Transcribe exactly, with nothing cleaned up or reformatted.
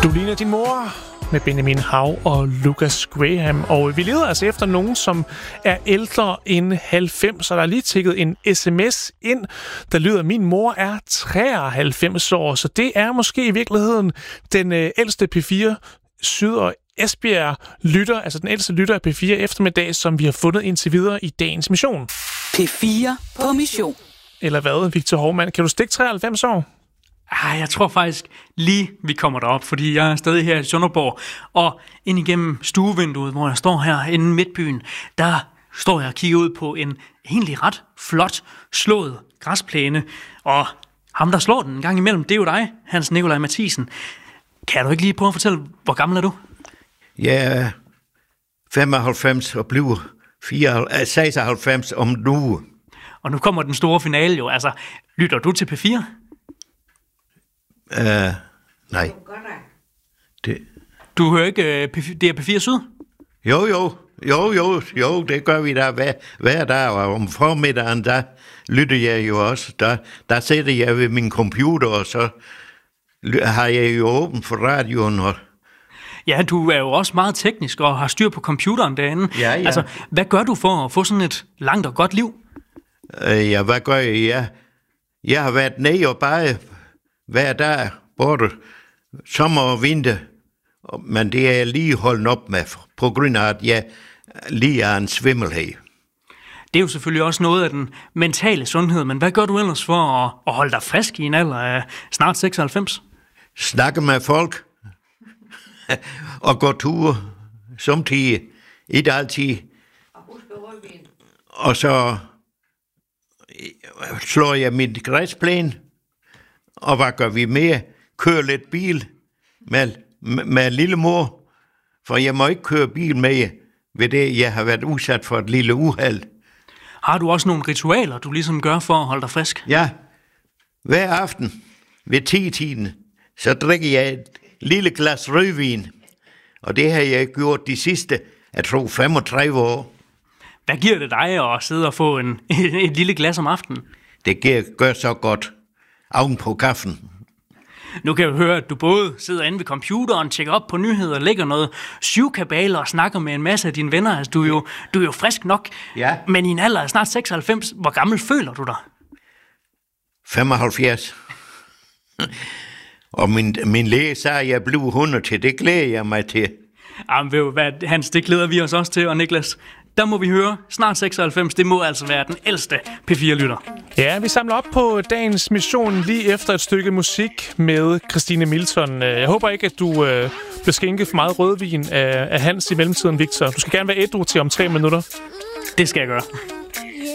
Du ligner din mor med Benjamin Hav og Lucas Graham. Og vi leder altså efter nogen, som er ældre end halvfems, så der er lige tikket en sms ind, der lyder, min mor er treoghalvfems år, så det er måske i virkeligheden den øh, ældste P fire Syd- og Esbjerg lytter, altså den ældste lytter af P fire Eftermiddag, som vi har fundet indtil videre i dagens mission. P fire på mission. Eller hvad, Victor Hovmand? Kan du stikke treoghalvfems år? Ah, jeg tror faktisk lige, vi kommer derop, fordi jeg er stadig her i Sønderborg, og ind igennem stuevinduet, hvor jeg står her inde i midtbyen, der står jeg og kigger ud på en egentlig ret flot slået græsplæne, og ham, der slår den en gang imellem, det er jo dig, Hans Nikolaj Mathisen. Kan du ikke lige prøve at fortælle, hvor gammel er du? Jeg er femoghalvfems og bliver seksoghalvfems om nu. Og nu kommer den store finale jo, altså, lytter du til P fire? Uh, nej. Det... Du hører ikke uh, P- det er P fire Syd? Jo, jo, jo, jo, jo, det gør vi da hver, hver dag, og om formiddagen, der lytter jeg jo også. Der, der sætter jeg ved min computer, og så har jeg jo åbent for radioen. Og... Ja, du er jo også meget teknisk og har styr på computeren derinde. Ja, ja. Altså, hvad gør du for at få sådan et langt og godt liv? Uh, ja, hvad gør jeg? Jeg, jeg har været nede og bare hver dag, både sommer og vinter, men det er jeg lige holdt op med, på grund af, at jeg lige er en svimmelhed. Det er jo selvfølgelig også noget af den mentale sundhed, men hvad gør du ellers for at, at holde dig frisk i en alder af snart seksoghalvfems? Snakke med folk, og gå ture, samtidig, ikke altid. Og så slår jeg mit græsplæne, og hvad gør vi mere? Kører lidt bil med, med, med lille mor, for jeg må ikke køre bil med ved det, jeg har været udsat for et lille uheld. Har du også nogle ritualer, du ligesom gør for at holde dig frisk? Ja, hver aften ved ti-tiden, så drikker jeg et lille glas rødvin, og det har jeg gjort de sidste, jeg tror, femogtredive år. Hvad giver det dig at sidde og få en, et lille glas om aftenen? Det gør, gør så godt oven på kaffen. Nu kan jeg jo høre, at du både sidder inde ved computeren, tjekker op på nyheder, lægger noget syvkabaler og snakker med en masse af dine venner. Altså, du er jo, du er jo frisk nok, ja. Men i en alder af snart seksoghalvfems, hvor gammel føler du dig? femoghalvfjerds. Og min, min læge sagde, at jeg blev hundrede til. Det glæder jeg mig til. Jamen, ved du hvad, Hans, det glæder vi os også til, og Niklas, der må vi høre, snart seksoghalvfems, det må altså være den ældste P fire-lytter. Ja, vi samler op på dagens mission lige efter et stykke musik med Christine Milton. Jeg håber ikke, at du øh, bliver skænket for meget rødvin af, af Hans i mellemtiden, Victor. Du skal gerne være ædru til om tre minutter. Det skal jeg gøre.